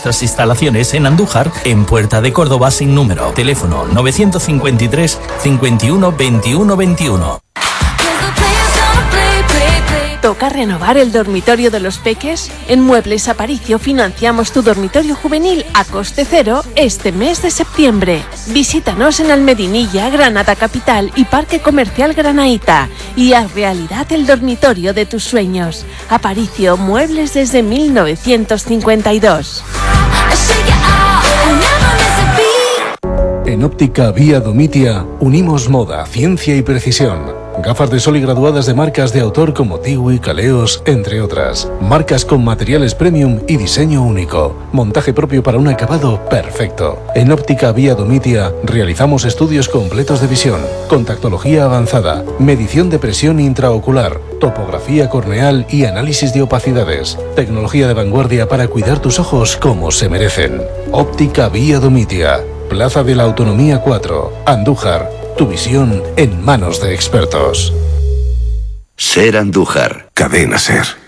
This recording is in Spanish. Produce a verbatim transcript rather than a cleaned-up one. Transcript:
nuestras instalaciones en Andújar, en Puerta de Córdoba sin número. Teléfono novecientos cincuenta y tres, cincuenta y uno, veintiuno, veintiuno. ¿Toca renovar el dormitorio de los peques? En Muebles Aparicio financiamos tu dormitorio juvenil a coste cero este mes de septiembre. Visítanos en Almedinilla, Granada Capital y Parque Comercial Granaíta y haz realidad el dormitorio de tus sueños. Aparicio, muebles desde mil novecientos cincuenta y dos. En Óptica Vía Domitia unimos moda, ciencia y precisión. Gafas de sol y graduadas de marcas de autor como Tiwi, Caleos, entre otras. Marcas con materiales premium y diseño único. Montaje propio para un acabado perfecto. En Óptica Vía Domitia realizamos estudios completos de visión, contactología avanzada, medición de presión intraocular, topografía corneal y análisis de opacidades. Tecnología de vanguardia para cuidar tus ojos como se merecen. Óptica Vía Domitia. Plaza de la Autonomía cuatro, Andújar. Tu visión en manos de expertos. Ser Andújar. Cadena Ser.